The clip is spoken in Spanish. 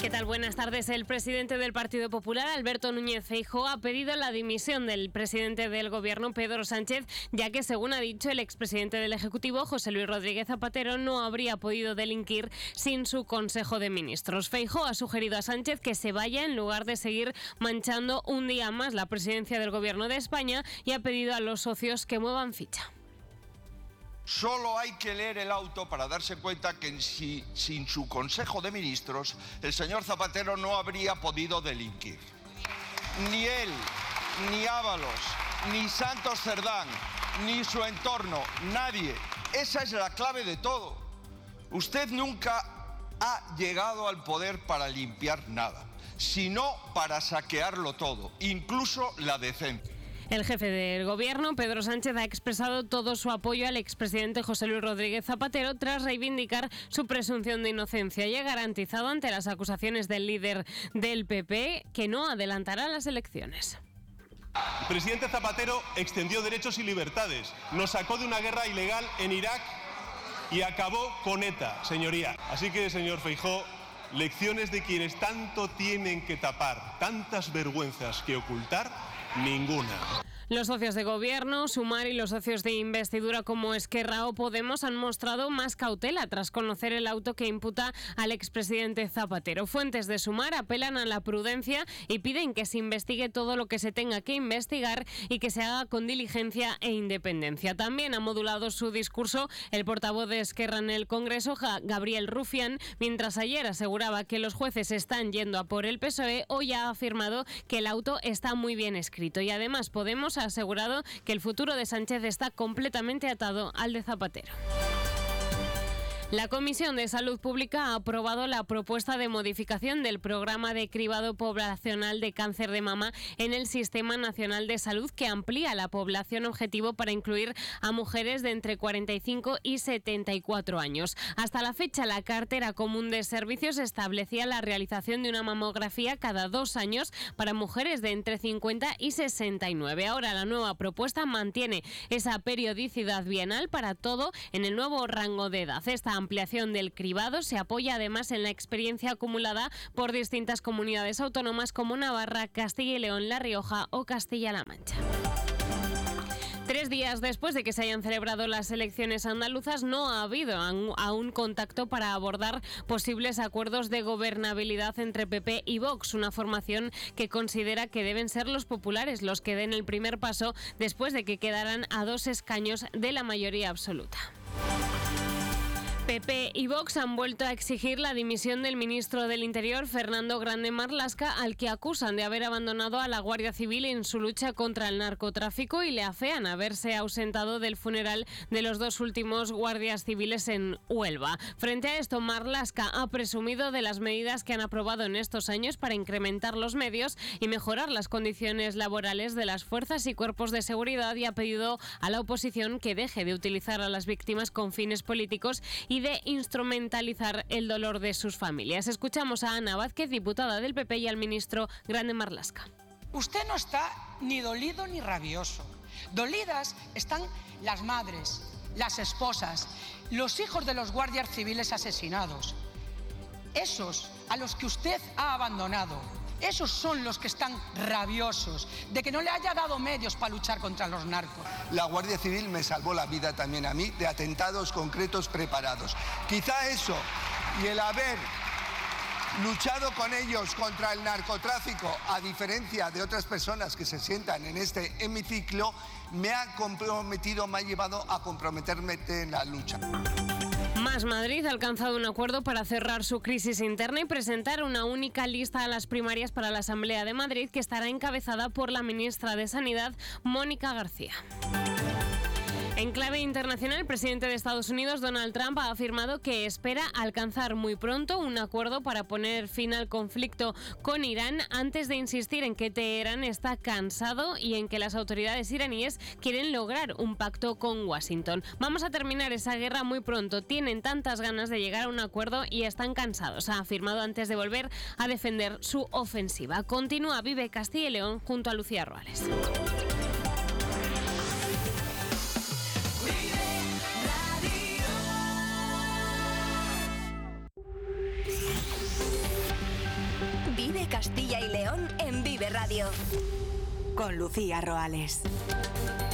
¿Qué tal? Buenas tardes. El presidente del Partido Popular, Alberto Núñez Feijóo, ha pedido la dimisión del presidente del Gobierno, Pedro Sánchez, ya que, según ha dicho el expresidente del Ejecutivo, José Luis Rodríguez Zapatero, no habría podido delinquir sin su Consejo de Ministros. Feijóo ha sugerido a Sánchez que se vaya en lugar de seguir manchando un día más la presidencia del Gobierno de España y ha pedido a los socios que muevan ficha. Solo hay que leer el auto para darse cuenta que sin su Consejo de Ministros el señor Zapatero no habría podido delinquir. Ni él, ni Ábalos, ni Santos Cerdán, ni su entorno, nadie. Esa es la clave de todo. Usted nunca ha llegado al poder para limpiar nada, sino para saquearlo todo, incluso la decencia. El jefe del Gobierno, Pedro Sánchez, ha expresado todo su apoyo al expresidente José Luis Rodríguez Zapatero tras reivindicar su presunción de inocencia y ha garantizado ante las acusaciones del líder del PP que no adelantará las elecciones. El presidente Zapatero extendió derechos y libertades, nos sacó de una guerra ilegal en Irak y acabó con ETA, señoría. Así que, señor Feijóo, lecciones de quienes tanto tienen que tapar, tantas vergüenzas que ocultar, ninguna. Los socios de Gobierno, Sumar y los socios de investidura como Esquerra o Podemos han mostrado más cautela tras conocer el auto que imputa al expresidente Zapatero. Fuentes de Sumar apelan a la prudencia y piden que se investigue todo lo que se tenga que investigar y que se haga con diligencia e independencia. También ha modulado su discurso el portavoz de Esquerra en el Congreso, Gabriel Rufián, mientras ayer aseguraba que los jueces están yendo a por el PSOE, hoy ha afirmado que el auto está muy bien escrito y además Podemos ha asegurado que el futuro de Sánchez está completamente atado al de Zapatero. La Comisión de Salud Pública ha aprobado la propuesta de modificación del programa de cribado poblacional de cáncer de mama en el Sistema Nacional de Salud, que amplía la población objetivo para incluir a mujeres de entre 45 y 74 años. Hasta la fecha, la cartera común de servicios establecía la realización de una mamografía cada 2 años para mujeres de entre 50 y 69. Ahora la nueva propuesta mantiene esa periodicidad bienal para todo en el nuevo rango de edad. Esta ampliación del cribado se apoya además en la experiencia acumulada por distintas comunidades autónomas como Navarra, Castilla y León, La Rioja o Castilla-La Mancha. 3 días después de que se hayan celebrado las elecciones andaluzas, no ha habido aún contacto para abordar posibles acuerdos de gobernabilidad entre PP y Vox, una formación que considera que deben ser los populares los que den el primer paso después de que quedaran a 2 escaños de la mayoría absoluta. PP y Vox han vuelto a exigir la dimisión del ministro del Interior, Fernando Grande Marlaska, al que acusan de haber abandonado a la Guardia Civil en su lucha contra el narcotráfico y le afean haberse ausentado del funeral de los 2 últimos guardias civiles en Huelva. Frente a esto, Marlaska ha presumido de las medidas que han aprobado en estos años para incrementar los medios y mejorar las condiciones laborales de las fuerzas y cuerpos de seguridad y ha pedido a la oposición que deje de utilizar a las víctimas con fines políticos y de instrumentalizar el dolor de sus familias. Escuchamos a Ana Vázquez, diputada del PP, y al ministro Grande Marlaska. Usted no está ni dolido ni rabioso. Dolidas están las madres, las esposas, los hijos de los guardias civiles asesinados. Esos a los que usted ha abandonado. Esos son los que están rabiosos de que no le haya dado medios para luchar contra los narcos. La Guardia Civil me salvó la vida también a mí de atentados concretos preparados. Quizá eso y el haber luchado con ellos contra el narcotráfico, a diferencia de otras personas que se sientan en este hemiciclo, me ha comprometido, me ha llevado a comprometerme en la lucha. Más Madrid ha alcanzado un acuerdo para cerrar su crisis interna y presentar una única lista a las primarias para la Asamblea de Madrid, que estará encabezada por la ministra de Sanidad, Mónica García. En clave internacional, el presidente de Estados Unidos, Donald Trump, ha afirmado que espera alcanzar muy pronto un acuerdo para poner fin al conflicto con Irán, antes de insistir en que Teherán está cansado y en que las autoridades iraníes quieren lograr un pacto con Washington. Vamos a terminar esa guerra muy pronto. Tienen tantas ganas de llegar a un acuerdo y están cansados, ha afirmado antes de volver a defender su ofensiva. Continúa Vive Castilla y León junto a Lucía Ruales. Vive Castilla y León en Vive Radio. Con Lucía Roales.